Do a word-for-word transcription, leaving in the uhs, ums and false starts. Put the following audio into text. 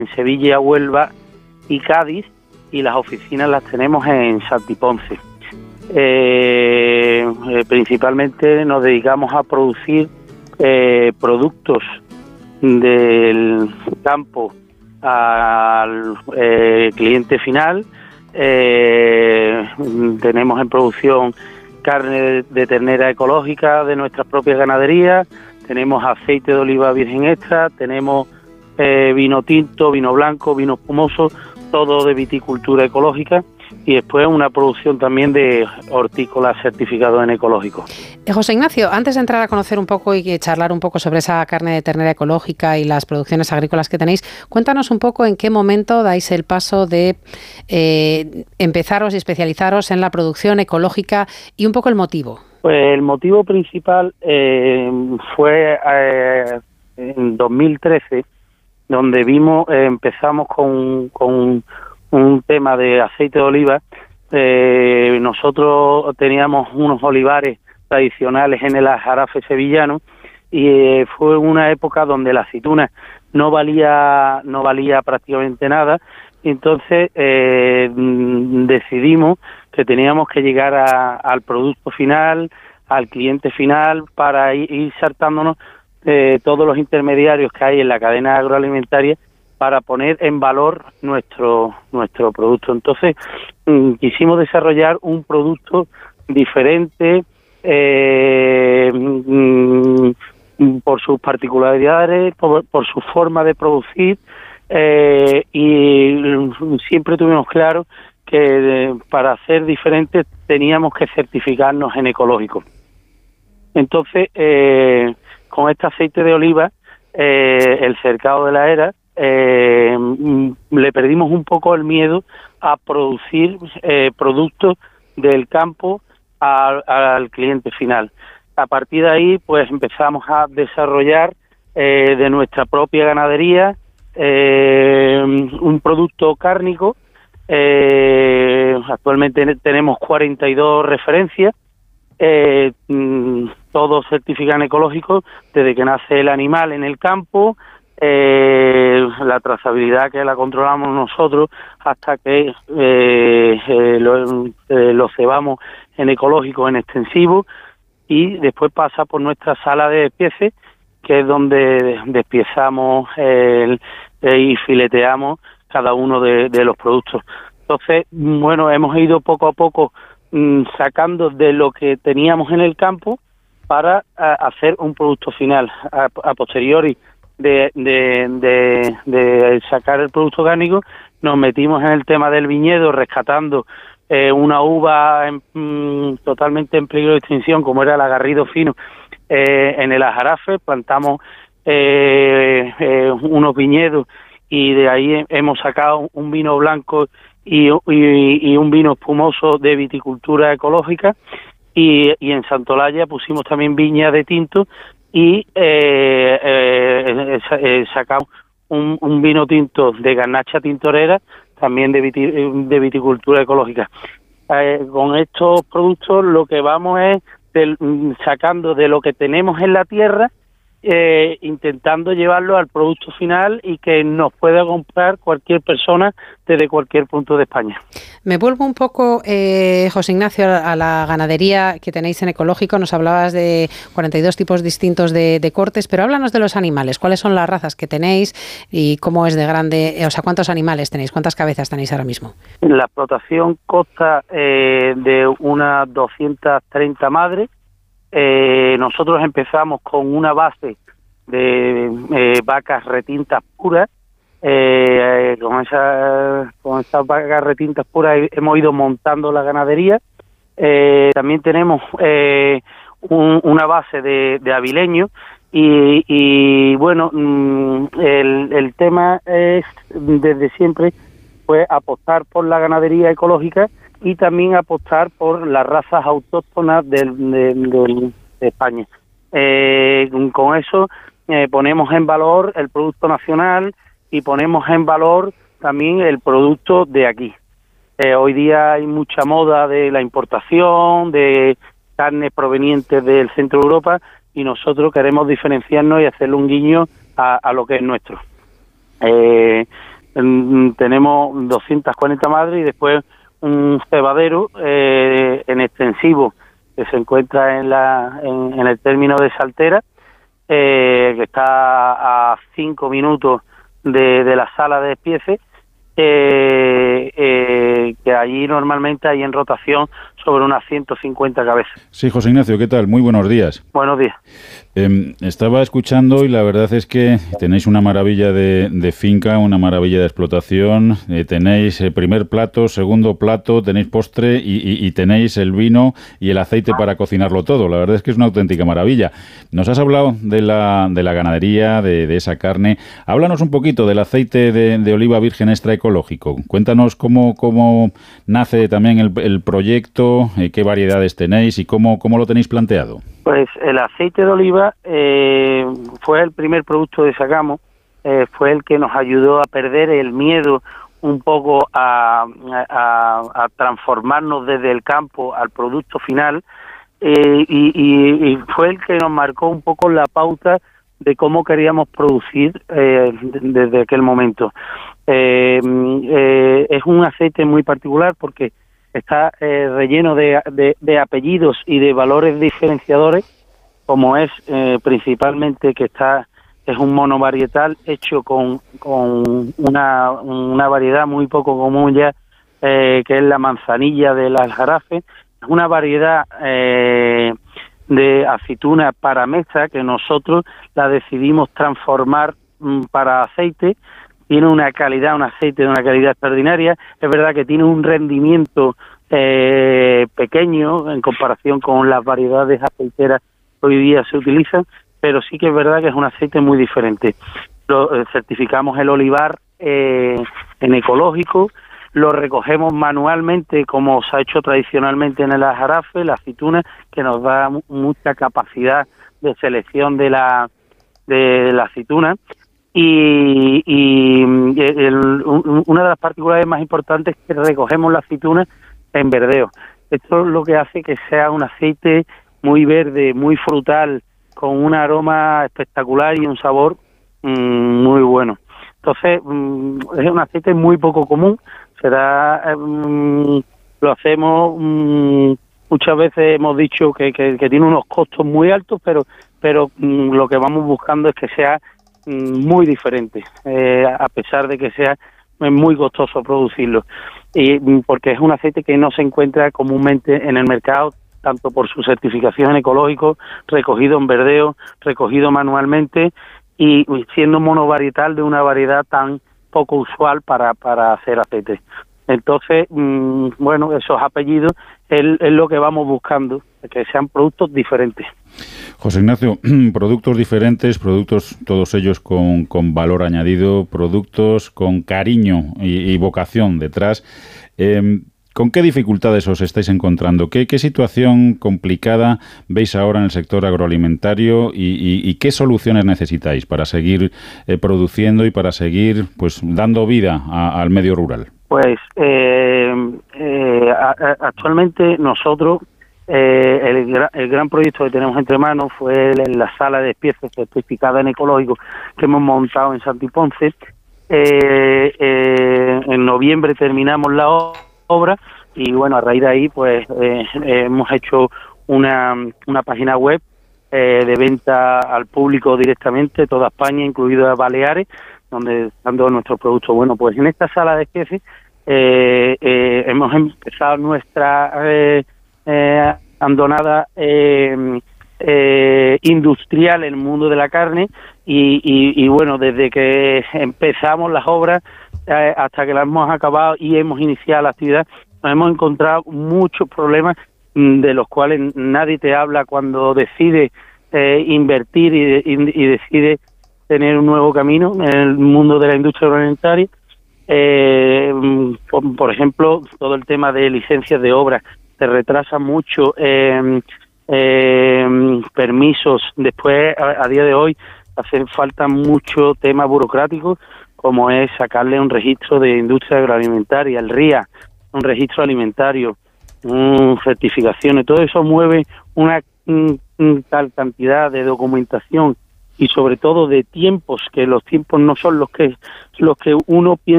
en Sevilla, Huelva y Cádiz, y las oficinas las tenemos en Santiponce. Eh, eh, principalmente nos dedicamos a producir eh, productos del campo al eh, cliente final. Eh, tenemos en producción carne de ternera ecológica de nuestras propias ganaderías, tenemos aceite de oliva virgen extra, tenemos eh, vino tinto, vino blanco, vino espumoso, todo de viticultura ecológica, y después una producción también de hortícolas certificados en ecológico. Eh, José Ignacio, antes de entrar a conocer un poco y charlar un poco sobre esa carne de ternera ecológica y las producciones agrícolas que tenéis, cuéntanos un poco en qué momento dais el paso de eh, empezaros y especializaros en la producción ecológica y un poco el motivo. Pues el motivo principal eh, fue eh, en dos mil trece, donde vimos, eh, empezamos con, con un tema de aceite de oliva. Eh, nosotros teníamos unos olivares tradicionales en el Aljarafe sevillano, y eh, fue una época donde la aceituna no valía no valía prácticamente nada. Entonces eh, decidimos que teníamos que llegar a, al producto final, al cliente final, para ir, ir saltándonos eh, todos los intermediarios que hay en la cadena agroalimentaria, para poner en valor nuestro nuestro producto. Entonces mmm, quisimos desarrollar un producto diferente eh, mmm, por sus particularidades, por, por su forma de producir, eh, y siempre tuvimos claro que eh, para ser diferentes teníamos que certificarnos en ecológico. Entonces, eh, con este aceite de oliva, eh, el Cercado de la Era, Eh, le perdimos un poco el miedo a producir eh, productos del campo al, al cliente final. A partir de ahí, pues empezamos a desarrollar eh, de nuestra propia ganadería eh, un producto cárnico. Eh, actualmente tenemos cuarenta y dos referencias, eh, todos certifican ecológicos desde que nace el animal en el campo. Eh, la trazabilidad que la controlamos nosotros hasta que eh, eh, lo, eh, lo cebamos en ecológico, en extensivo, y después pasa por nuestra sala de despieces, que es donde despiezamos eh, eh, y fileteamos cada uno de, de los productos. Entonces, bueno, hemos ido poco a poco mmm, sacando de lo que teníamos en el campo para a, hacer un producto final. A, a posteriori De, de, de, de sacar el producto orgánico, nos metimos en el tema del viñedo, rescatando eh, una uva en, mm, totalmente en peligro de extinción, como era el agarrido fino, eh, en el Aljarafe. Plantamos eh, eh, unos viñedos, y de ahí hemos sacado un vino blanco y, y, y un vino espumoso de viticultura ecológica, y, y en Santolaya pusimos también viña de tinto, y eh, eh, eh, sacamos un, un vino tinto de Garnacha Tintorera, también de, viti, de viticultura ecológica. Eh, con estos productos lo que vamos es del, sacando de lo que tenemos en la tierra, eh, intentando llevarlo al producto final y que nos pueda comprar cualquier persona desde cualquier punto de España. Me vuelvo un poco, eh, José Ignacio, a la ganadería que tenéis en ecológico. Nos hablabas de cuarenta y dos tipos distintos de, de cortes, pero háblanos de los animales. ¿Cuáles son las razas que tenéis y cómo es de grande? O sea, ¿cuántos animales tenéis? ¿Cuántas cabezas tenéis ahora mismo? La explotación consta eh, de unas doscientas treinta madres. Eh, nosotros empezamos con una base de eh, vacas retintas puras. Eh, con esa, con esas vacas retintas puras hemos ido montando la ganadería. Eh, también tenemos eh, un, una base de, de avileños, y, y bueno, el, el tema es desde siempre pues apostar por la ganadería ecológica y también apostar por las razas autóctonas del, de, de, de España. Eh, con eso eh, ponemos en valor el producto nacional y ponemos en valor también el producto de aquí. Eh, hoy día hay mucha moda de la importación de carnes provenientes del centro de Europa, y nosotros queremos diferenciarnos y hacerle un guiño a, a lo que es nuestro. Eh, en, tenemos doscientas cuarenta madres y después un cebadero eh, en extensivo que se encuentra en, la, en, en el término de Saltera, eh, que está a cinco minutos de, de la sala de despiece, eh, eh, que allí normalmente hay en rotación sobre unas ciento cincuenta cabezas. Sí, José Ignacio, ¿qué tal? Muy buenos días. Buenos días. Eh, estaba escuchando y la verdad es que tenéis una maravilla de, de finca, una maravilla de explotación. Eh, tenéis el primer plato, segundo plato, tenéis postre y, y, y tenéis el vino y el aceite para cocinarlo todo. La verdad es que es una auténtica maravilla. Nos has hablado de la, de la ganadería, de, de esa carne. Háblanos un poquito del aceite de, de oliva virgen extra ecológico. Cuéntanos cómo, cómo nace también el, el proyecto, eh, qué variedades tenéis y cómo, cómo lo tenéis planteado. Pues el aceite de oliva eh, fue el primer producto que sacamos, eh, fue el que nos ayudó a perder el miedo un poco a, a, a transformarnos desde el campo al producto final, eh, y, y, y fue el que nos marcó un poco la pauta de cómo queríamos producir eh, desde aquel momento. Eh, eh, es un aceite muy particular porque está eh, relleno de, de, de apellidos y de valores diferenciadores, como es eh, principalmente que está es un monovarietal hecho con, con una, una variedad muy poco común ya, eh, que es la manzanilla del aljarafe. Es una variedad eh, de aceituna para mesa que nosotros la decidimos transformar mm, para aceite. Tiene una calidad, un aceite de una calidad extraordinaria. Es verdad que tiene un rendimiento eh, pequeño en comparación con las variedades aceiteras que hoy día se utilizan, pero sí que es verdad que es un aceite muy diferente. Lo, eh, certificamos el olivar eh, en ecológico, lo recogemos manualmente como se ha hecho tradicionalmente en el aljarafe, la aceituna, que nos da m- mucha capacidad de selección de la, de la aceituna. Y, y el, un, una de las particularidades más importantes es que recogemos la aceituna en verdeo. Esto es lo que hace que sea un aceite muy verde, muy frutal, con un aroma espectacular y un sabor mmm, muy bueno. Entonces, mmm, es un aceite muy poco común. Será, mmm, lo hacemos, mmm, muchas veces hemos dicho que, que, que tiene unos costos muy altos, pero, pero mmm, lo que vamos buscando es que sea muy diferente, eh, a pesar de que sea muy costoso producirlo, y porque es un aceite que no se encuentra comúnmente en el mercado, tanto por su certificación ecológico, recogido en verdeo, recogido manualmente y siendo monovarietal de una variedad tan poco usual para, para hacer aceite. Entonces, mmm, bueno, esos apellidos es, es lo que vamos buscando, que sean productos diferentes. José Ignacio, productos diferentes, productos todos ellos con, con valor añadido, productos con cariño y, y vocación detrás. Eh, ¿Con qué dificultades os estáis encontrando? ¿Qué, qué situación complicada veis ahora en el sector agroalimentario y, y, y qué soluciones necesitáis para seguir eh, produciendo y para seguir pues dando vida a, al medio rural? Pues eh, eh, a, a, actualmente nosotros eh, el, el gran proyecto que tenemos entre manos fue en la sala de despiece certificada en ecológico que hemos montado en Santiponce. Eh, eh, en noviembre terminamos la obra y bueno, a raíz de ahí pues eh, eh, hemos hecho una, una página web eh, de venta al público directamente, toda España, incluido Baleares, donde dando nuestros productos. Bueno, pues en esta sala de despiece eh, eh, hemos empezado nuestra eh, eh, andonada eh, eh, industrial en el mundo de la carne y, y, y bueno, desde que empezamos las obras eh, hasta que las hemos acabado y hemos iniciado la actividad, nos hemos encontrado muchos problemas de los cuales nadie te habla cuando decide eh, invertir y, y, y decide tener un nuevo camino en el mundo de la industria agroalimentaria. Eh, por, por ejemplo, todo el tema de licencias de obra se retrasa mucho, eh, eh, permisos. Después, a, a día de hoy, hace falta mucho tema burocrático, como es sacarle un registro de industria agroalimentaria, el R I A, un registro alimentario, un certificaciones. Todo eso mueve una un, un tal cantidad de documentación y sobre todo de tiempos, que los tiempos no son los que los que uno piensa